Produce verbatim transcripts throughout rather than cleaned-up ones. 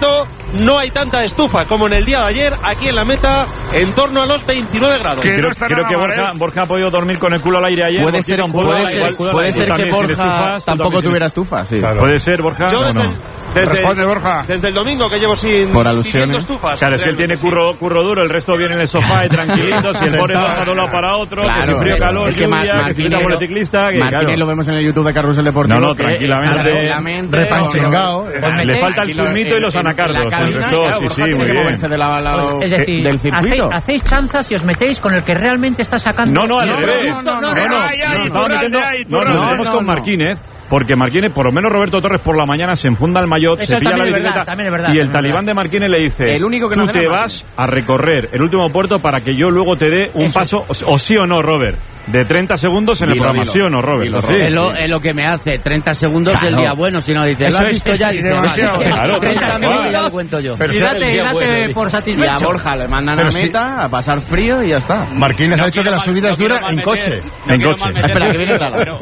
momento no hay tanta estufa como en el día de ayer aquí en la meta, en torno a los veintinueve grados. Que creo no creo que Borja, ¿eh? Borja ha podido dormir con el culo al aire ayer. Puede ser, puede ser, igual, puede ser que Borja estufas, tampoco tuviera estufa, sí. Claro. Puede ser, Borja. Yo desde, no, el, no. desde, Responde, Borja. desde el domingo que llevo sin por alusiones estufas. Claro, es que él tiene curro, curro duro, el resto viene en el sofá y tranquilitos, y el pobre Borja de un lado para otro, claro, que si frío, calor, es que lluvia, Mar, que si por el ciclista. Que, Martínez claro. lo vemos en el YouTube de Carrusel Deportivo. No, no, tranquilamente. Repanchingado. Le falta el zumito y los anacardos. El resto, sí, sí, muy bien. Es decir, del circuito. Hacéis, hacéis chanzas y os metéis con el que realmente está sacando. No, no, al revés. No, no, no. No, nos metemos con Marquínez. Porque Marquínez, por lo menos Roberto Torres por la mañana se enfunda el maillot, eso se pilla la bicicleta verdad, es verdad, y el talibán de Marquínez le dice, el único que tú no te vas a recorrer el último puerto para que yo luego te dé un eso. paso, o, o sí o no, Robert. De treinta segundos en dilo, el programa, ¿sí o no, Robert? Dilo, sí, es, lo, sí. es lo que me hace, treinta segundos claro. el día bueno, si no dice, eso ¿lo has visto es, ya? Es, dice, demasiado. Vale, claro, treinta segundos ya lo cuento yo. Pero y date, y date bueno, por satisfecho. Y a Borja le mandan pero a meta, sí. a pasar frío y ya está. Marquínez no ha dicho que la subida no es dura en coche. No en coche. Espera, que viene Tala.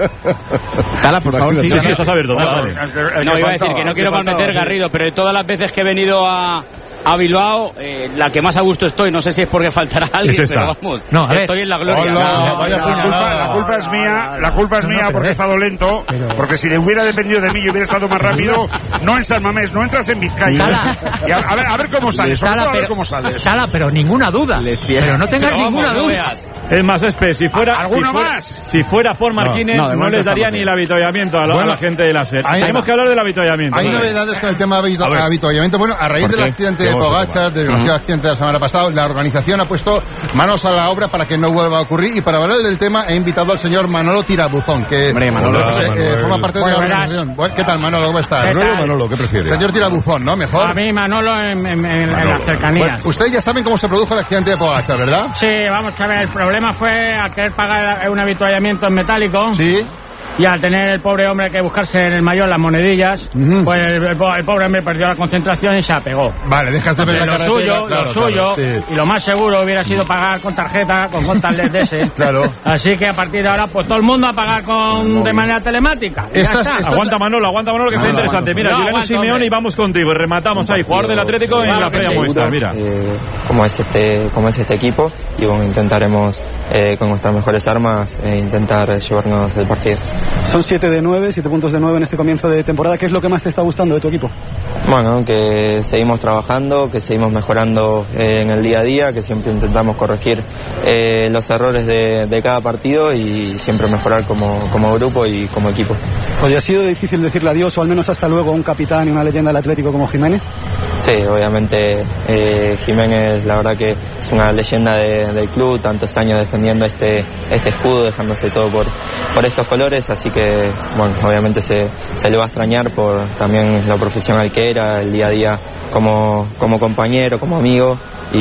Tala, por favor. Sí, sí, estás abierto. No, iba a decir que no quiero malmeter, Garrido, pero de todas las veces que he venido a... a Bilbao, eh, la que más a gusto estoy, no sé si es porque faltará alguien, es pero vamos, no, a estoy ver. en la gloria. Hola, no, vaya no, la, culpa, la culpa es mía, la culpa es mía no, porque he estado lento, pero... porque si le hubiera dependido de mí y hubiera estado más rápido, no en San Mamés, no entras en Vizcaya. Y a, a, ver, a ver cómo sales, sobre todo a ver cómo sales. Tala, pero ninguna duda, pero no tengas pero ninguna vamos, duda. No es más, Espe, si fuera, ¿alguno si fuera, más? Si fuera por Marquínez, no, no, no les daría ni el avituallamiento a la, bueno, a la gente de la SER. Tenemos que hablar del avituallamiento. Hay novedades con el tema de avituallamiento. Bueno, a raíz del accidente de Pogačar, del uh-huh. accidente de la semana pasada, la organización ha puesto manos a la obra para que no vuelva a ocurrir, y para hablar del tema he invitado al señor Manolo Tirabuzón, que Hombre, Manolo, eh, Manolo, eh, forma parte bueno, de la organización. Bueno, ¿qué tal, Manolo? ¿Cómo estás? ¿Manolo o Manolo? ¿Qué prefieres? Señor Tirabuzón, ¿no? Mejor. A mí, Manolo, en, en, en, en las cercanías. Bueno, ustedes ya saben cómo se produjo el accidente de Pogačar, ¿verdad? Sí, vamos a ver, el problema fue a querer pagar un avituallamiento en metálico. Sí. Y al tener el pobre hombre que buscarse en el mayor las monedillas, uh-huh. pues el, el, el pobre hombre perdió la concentración y se apegó. Vale, dejaste de ver la lo suyo, claro, lo suyo, claro, sí. y lo más seguro hubiera sido pagar con tarjeta, con contactless de ese. Claro. Así que a partir de ahora, pues todo el mundo a pagar con de manera telemática. Estas, estas aguanta Manolo, aguanta Manolo, que no, está no, interesante. Mira, no, Juliano Simeone, y vamos contigo. Y rematamos ahí, jugador del Atlético en la previa muestra. Mira. Eh, cómo es este, cómo es este equipo, y bueno, intentaremos eh, con nuestras mejores armas eh, intentar eh, llevarnos el partido. Son siete de nueve, siete puntos de nueve en este comienzo de temporada. ¿Qué es lo que más te está gustando de tu equipo? Bueno, que seguimos trabajando, que seguimos mejorando eh, en el día a día, que siempre intentamos corregir eh, los errores de, de cada partido y siempre mejorar como, como grupo y como equipo. Oye, ¿ha sido difícil decirle adiós o al menos hasta luego a un capitán y una leyenda del Atlético como Jiménez? Sí, obviamente eh, Jiménez, la verdad que es una leyenda de, del club, tantos años defendiendo este, este escudo, dejándose todo por, por estos colores, así que bueno, obviamente se, se le va a extrañar por también lo profesional que era, el día a día como, como compañero, como amigo,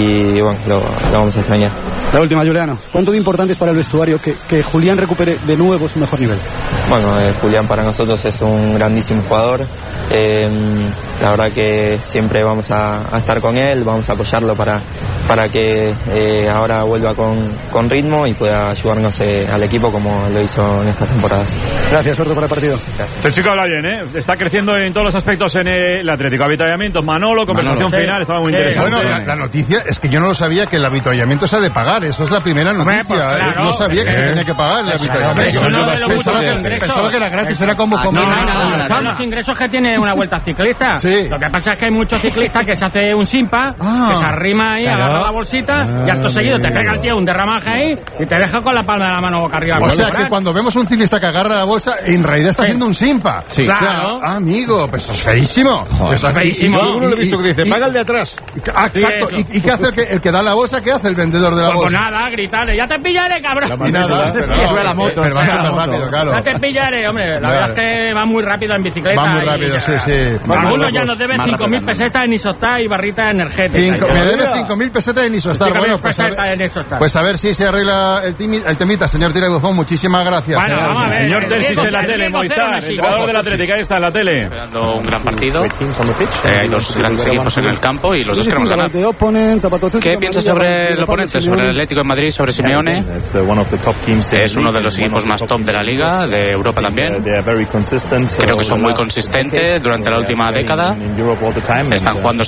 y bueno, lo, lo vamos a extrañar. La última, Juliano, ¿cuánto de importante es para el vestuario que, que Julián recupere de nuevo su mejor nivel? Bueno, eh, Julián para nosotros es un grandísimo jugador, eh, la verdad que siempre vamos a, a estar con él, vamos a apoyarlo para, para que eh, ahora vuelva con, con ritmo y pueda ayudarnos eh, al equipo como lo hizo en estas temporadas. Gracias, suerte para el partido. Gracias. Este chico habla bien, ¿eh? Está creciendo en todos los aspectos en el Atlético. Avituallamiento, Manolo, conversación Manolo. final, estaba muy sí, interesante. Bueno, la, la noticia es que yo no lo sabía, que el avituallamiento se ha de pagar, eso es la primera noticia. Pues, claro, no sabía que eh. se tenía que pagar el avituallamiento. Yo no pensaba, que, pensaba que era gratis, era como comer. No, no, no, son los ingresos que tiene una vuelta ciclista. Sí. Lo que pasa es que hay muchos ciclistas que se hace un simpa, ah, que se arrima ahí, claro. agarra la bolsita ah, y acto seguido te pega el tío un derramaje ahí y te deja con la palma de la mano boca arriba. O sea que cuando vemos un ciclista que agarra la bolsa, en realidad está sí. haciendo un simpa. Sí. Claro. Ah, amigo, pues eso es feísimo. Joder, eso es feísimo. Yo uno lo he visto que dice, paga el de atrás. Ah, exacto. ¿Y, ¿Y qué hace el que, el que da la bolsa? ¿Qué hace el vendedor de la pues bolsa? Pues nada, gritarle, ya te pillaré, cabrón. Y nada, pero no, sube la moto. Pero va súper rápido, claro. Ya te pillaré, hombre. La verdad es que va muy rápido en bicicleta. Va muy rápido, sí, sí. Algunos ya nos deben cinco mil pesetas en Isostar y barritas energéticas. Me debe cinco mil pesetas en Isostar. Bueno, pues a, ver, pues a ver si se arregla el, timi, el temita, señor Tirabuzón. Muchísimas gracias. Bueno, vamos a ver. Señor Tercis en la tele, Movistar, entrenador del Atlético, ahí está en la tele. Esperando un gran partido. Eh, hay dos grandes equipos en el campo y los dos queremos ganar. ¿Qué piensas sobre el oponente, sobre el Atlético de Madrid, sobre Simeone? Es uno de los equipos más top de la liga, de Europa también. Creo que son muy consistentes durante la última década. Están jugando